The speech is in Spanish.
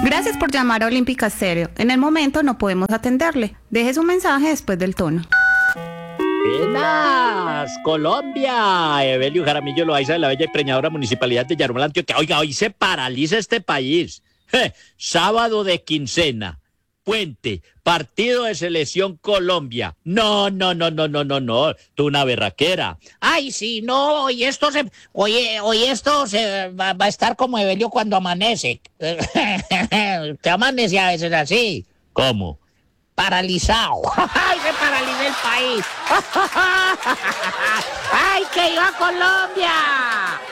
Gracias por llamar a Olímpica Stereo. En el momento no podemos atenderle. Deje su mensaje después del tono. ¡Buenas, Colombia! Evelio Jaramillo Loaiza de la bella y preñadora municipalidad de Yarumal, Antioquia. Oiga, hoy se paraliza este país. Sábado de quincena, puente, partido de selección Colombia. No. Tú una berraquera. Ay, sí, no, hoy esto va a estar como Evelio cuando amanece. Te amanece a veces así, ¿Cómo? paralizado. ¡Ay, se paraliza el país! ¡Ay, que iba Colombia!